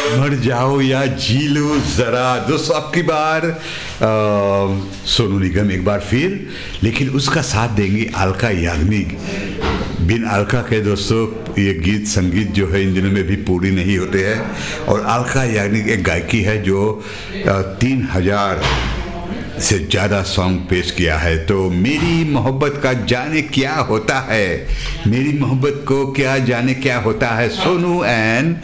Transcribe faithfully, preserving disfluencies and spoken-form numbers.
मर जाओ या जी लो ज़रा। दोस्तों आपकी बार आ, सोनू निगम एक बार फिर, लेकिन उसका साथ देंगी अलका याग्निक। बिन अलका के दोस्तों ये गीत संगीत जो है इन दिनों में भी पूरी नहीं होते हैं। और अलका याग्निक एक गायकी है जो तीन हजार से ज़्यादा सॉन्ग पेश किया है। तो मेरी मोहब्बत का जाने क्या होता है, मेरी मोहब्बत को क्या जाने क्या होता है, सोनू एंड